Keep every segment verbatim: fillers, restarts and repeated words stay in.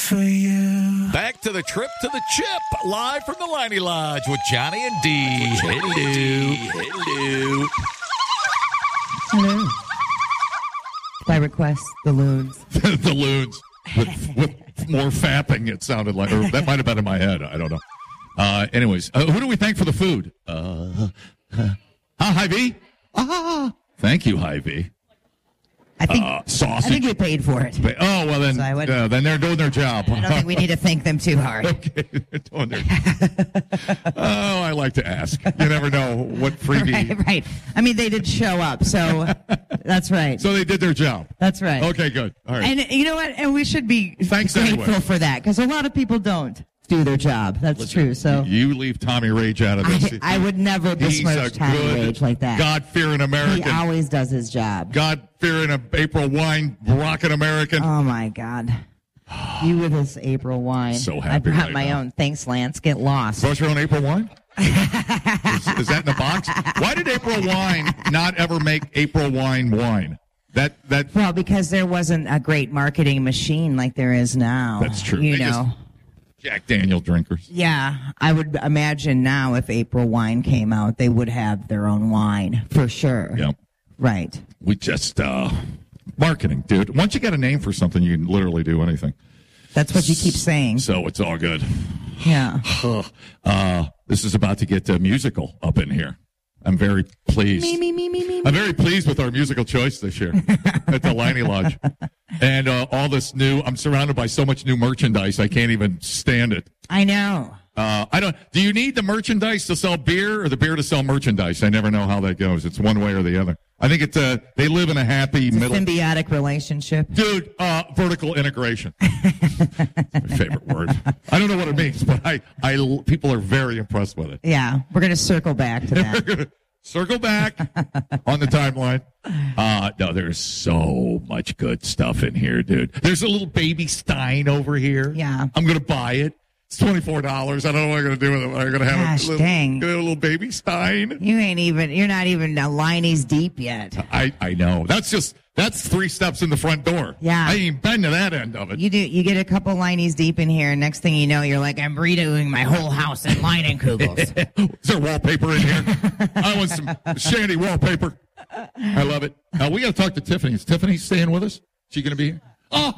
for you. Back to the trip to the chip, live from the Liney Lodge with Johnny and D. Hello. Hello. Hello. By request, the loons. The loons. With, with more fapping, it sounded like. Or that might have been in my head. I don't know. Uh, anyways, uh, who do we thank for the food? Uh, uh, ah, Hy-Vee? Ah, thank you, Hy-Vee. I think uh, sausage. I think you paid for it. Oh, well, then, so would, uh, then they're doing their job. I don't think we need to thank them too hard. Okay, they're doing their Oh, I like to ask. You never know what freebie. Right, right. I mean, they did show up, so that's right. So they did their job. That's right. Okay, good. All right. And you know what? And we should be Thanks grateful anyway. for that, because a lot of people don't do their job. That's Listen, true. So you leave Tommy Rage out of this. I, I would never He's besmirch a Tommy good, Rage like that. God-fearing American. He always does his job. God-fearing a April wine, rockin' American. Oh, my God. You with this April wine. So happy I brought right my now. own. Thanks, Lance. Get lost. Brought your own April wine? is, is that in the box? Why did April Wine not ever make April Wine wine? That that Well, because there wasn't a great marketing machine like there is now. That's true. You They know. just- Jack Daniel drinkers. Yeah, I would imagine now if April Wine came out, they would have their own wine for sure. Yep. Right. We just uh marketing, dude. Once you got a name for something, you can literally do anything. That's what you keep saying. So it's all good. Yeah. Uh, this is about to get uh, musical up in here. I'm very pleased. Me, me, me, me, me. I'm very pleased with our musical choice this year at the Liney Lodge. And uh, all this new, I'm surrounded by so much new merchandise, I can't even stand it. I know. Uh, I don't, do you need the merchandise to sell beer or the beer to sell merchandise? I never know how that goes. It's one way or the other. I think it's, uh, they live in a happy It's a middle. symbiotic relationship. Dude, uh, vertical integration. It's my favorite word. I don't know what it means, but I, I, people are very impressed with it. Yeah, we're going to circle back to that. We're gonna circle back on the timeline. Uh, no, there's so much good stuff in here, dude. There's a little baby Stein over here. Yeah. I'm going to buy it. It's twenty-four dollars. I don't know what I'm going to do with it. I'm going to have Gosh, a little, dang. a little baby Stein. You ain't even, you're not even uh, Liney's deep yet. I, I know. That's just, that's three steps in the front door. Yeah. I ain't even been to that end of it. You do, you get a couple Liney's deep in here, and next thing you know, you're like, I'm redoing my whole house in Leinenkugels. Is there wallpaper in here? I want some shandy wallpaper. I love it. Uh, we got to talk to Tiffany. Is Tiffany staying with us? Is she going to be here? Oh.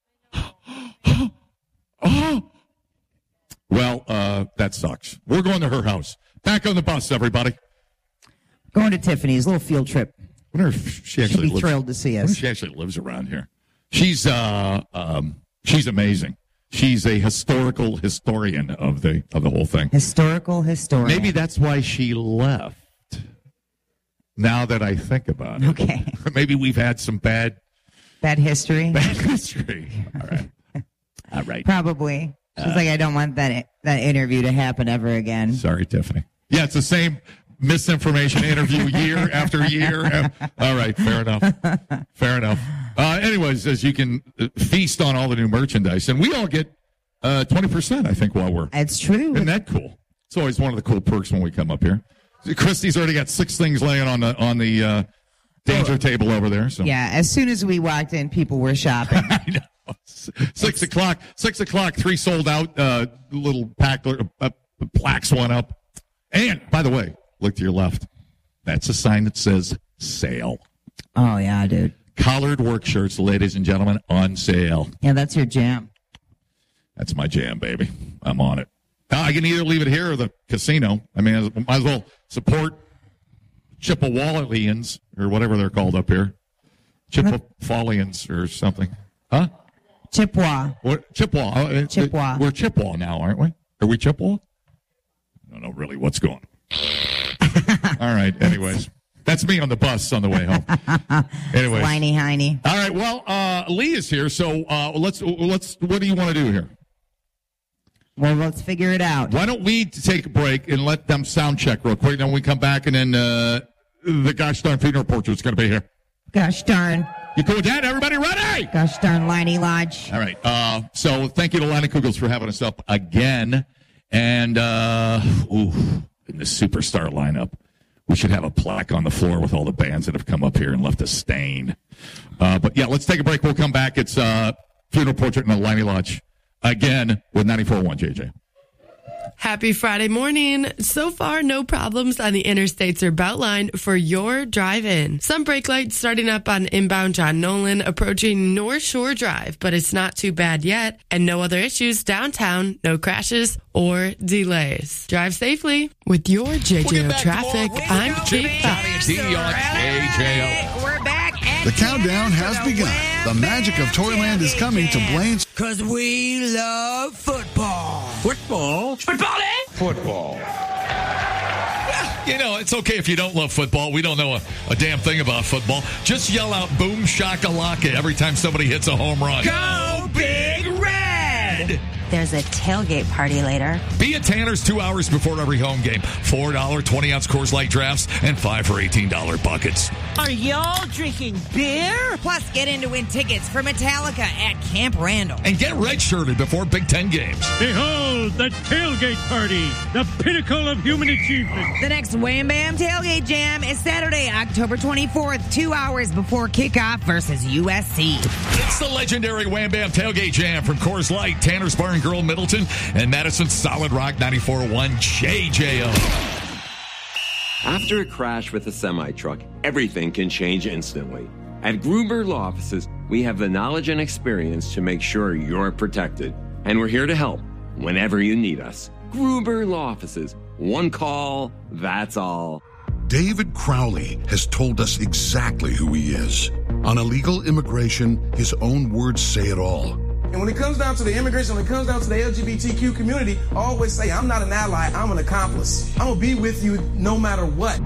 Oh. Well, uh, that sucks. We're going to her house. Back on the bus, everybody. Going to Tiffany's, little field trip. I wonder if she She'll actually be lives, thrilled to see I wonder us. if she actually lives around here. She's uh um she's amazing. She's a historical historian of the of the whole thing. Historical historian. Maybe that's why she left. Now that I think about it. Okay. Maybe we've had some bad Bad history? bad history. All right. All right. Probably. She's like, I don't want that that interview to happen ever again. Sorry, Tiffany. Yeah, it's the same misinformation interview year after year. All right, fair enough. Fair enough. Uh, anyways, as you can feast on all the new merchandise, and we all get uh, twenty percent, I think, while we're. It's true. Isn't that cool? It's always one of the cool perks when we come up here. Christy's already got six things laying on the on the uh, danger Oh. table over there. So Yeah, as soon as we walked in, people were shopping. I know. Six o'clock. Six o'clock. Three sold out. Uh, little pack uh, plaques one up. And by the way, look to your left. That's a sign that says sale. Oh, yeah, dude. Collared work shirts, ladies and gentlemen, on sale. Yeah, that's your jam. That's my jam, baby. I'm on it. Now, I can either leave it here or the casino. I mean, I might as well support Chippewaalians or whatever they're called up here. Chippewaalians or something. Huh? Chippewa. What, Chippewa. Uh, Chippewa. We're Chippewa now, aren't we? Are we Chippewa? I don't know really what's going on. All right. Anyways, that's me on the bus on the way home. Anyways. Liney Heine. All right. Well, uh, Lee is here, so uh, let's let's. What do you want to do here? Well, let's figure it out. Why don't we take a break and let them sound check real quick? Then we come back, and then uh, the gosh darn funeral portrait is going to be here. Gosh darn. You cool with that? Everybody ready? Gosh darn Liney Lodge. All right. Uh, so thank you to Leinenkugels for having us up again. And, uh, ooh, in the superstar lineup, we should have a plaque on the floor with all the bands that have come up here and left a stain. Uh, but, yeah, let's take a break. We'll come back. It's uh, Funeral Portrait in the Liney Lodge. again with ninety-four point one J J. Happy Friday morning. So far, no problems on the interstates or Beltline for your drive-in. Some brake lights starting up on inbound John Nolan approaching North Shore Drive, but it's not too bad yet. And no other issues downtown, no crashes or delays. Drive safely with your J J O We'll traffic. I'm Jake Fox. D on J J O. We're back. The countdown has begun. The magic of Toyland is coming to Blaine's. Cause we love football. Football? Football, eh? Football. You know, it's okay if you don't love football. We don't know a, a damn thing about football. Just yell out boom shakalaka every time somebody hits a home run. Go Big Red! There's a tailgate party later. Be at Tanner's two hours before every home game. four dollars twenty-ounce Coors Light drafts and five for eighteen dollars buckets. Are y'all drinking beer? Plus, get in to win tickets for Metallica at Camp Randall. And get red-shirted before Big Ten games. Behold, the tailgate party, the pinnacle of human achievement. The next Wham Bam Tailgate Jam is Saturday, October twenty-fourth, two hours before kickoff versus U S C. It's the legendary Wham Bam Tailgate Jam from Coors Light, Tanner's Bar and Grill, Middleton, and Madison's Solid Rock ninety-four point one J J O. After a crash with a semi-truck, everything can change instantly. At Gruber Law Offices, we have the knowledge and experience to make sure you're protected. And we're here to help whenever you need us. Gruber Law Offices. One call, that's all. David Crowley has told us exactly who he is. On illegal immigration, his own words say it all. And when it comes down to the immigration, when it comes down to the L G B T Q community, I always say, I'm not an ally, I'm an accomplice. I'm going to be with you no matter what.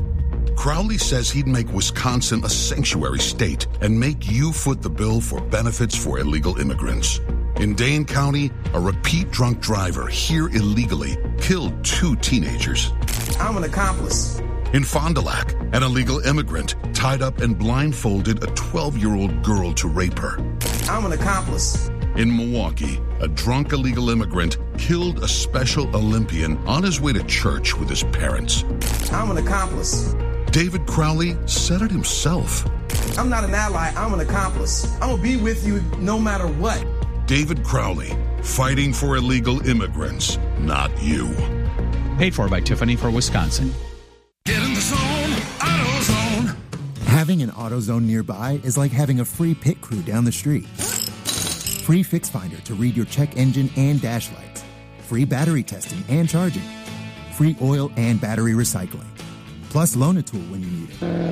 Crowley says he'd make Wisconsin a sanctuary state and make you foot the bill for benefits for illegal immigrants. In Dane County, a repeat drunk driver here illegally killed two teenagers. I'm an accomplice. In Fond du Lac, an illegal immigrant tied up and blindfolded a twelve-year-old girl to rape her. I'm an accomplice. In Milwaukee, a drunk illegal immigrant killed a Special Olympian on his way to church with his parents. I'm an accomplice. David Crowley said it himself. I'm not an ally, I'm an accomplice. I'm going to be with you no matter what. David Crowley, fighting for illegal immigrants, not you. Paid for by Tiffany for Wisconsin. Get in the zone, AutoZone. Having an AutoZone nearby is like having a free pit crew down the street. Free Fix Finder to read your check engine and dash lights. Free battery testing and charging. Free oil and battery recycling. Plus Loan-A-Tool when you need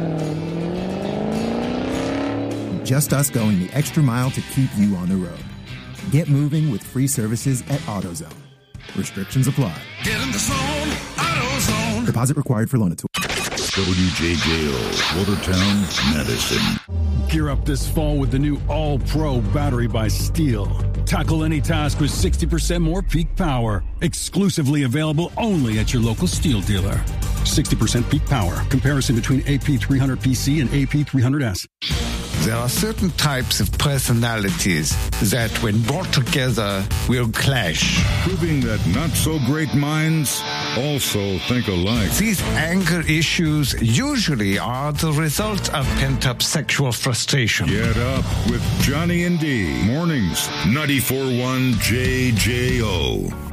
it. Just us going the extra mile to keep you on the road. Get moving with free services at AutoZone. Restrictions apply. Get in the zone, AutoZone. Deposit required for Loan-A-Tool. W J J O, Watertown, Madison. Gear up this fall with the new All-Pro battery by Steel. Tackle any task with sixty percent more peak power. Exclusively available only at your local Steel dealer. sixty percent peak power. Comparison between A P three hundred P C and A P three hundred S. There are certain types of personalities that, when brought together, will clash. Proving that not-so-great minds also think alike. These anger issues usually are the result of pent-up sexual frustration. Get up with Johnny and D. Mornings, ninety-four point one J J O.